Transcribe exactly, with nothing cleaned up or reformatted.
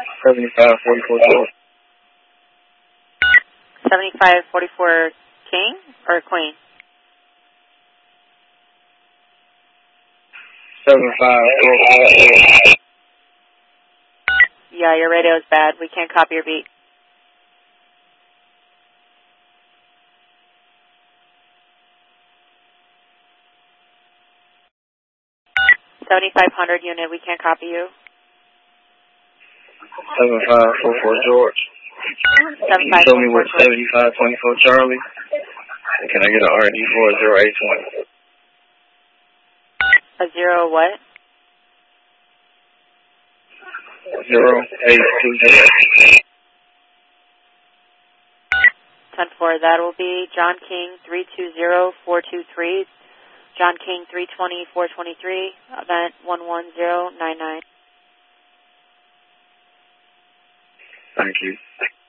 seventy-five forty-four George. seventy-five forty-four King or Queen? seventy-five forty-four George. Yeah, your radio is bad. We can't copy your beat. seventy-five hundred unit, we can't copy you. seventy-five forty-four George. seventy-five Show me what forty-four seventy-five twenty-four Charlie. Can I get an R D for a zero eight twenty? A zero what? zero eight two zero. ten four, that will be John King three two zero four two three. John King three twenty four twenty-three, event one one zero nine nine. Thank you.